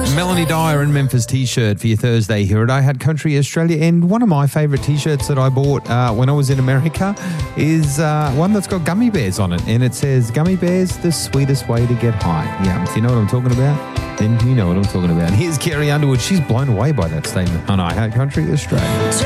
Melanie Dyer and Memphis T-shirt for your Thursday here at I Had Country Australia. And one of my favourite T-shirts that I bought when I was in America is one that's got gummy bears on it. And it says, "Gummy bears, the sweetest way to get high." Yeah, if you know what I'm talking about, then you know what I'm talking about. Here's Carrie Underwood. She's blown away by that statement on I Had Country Australia.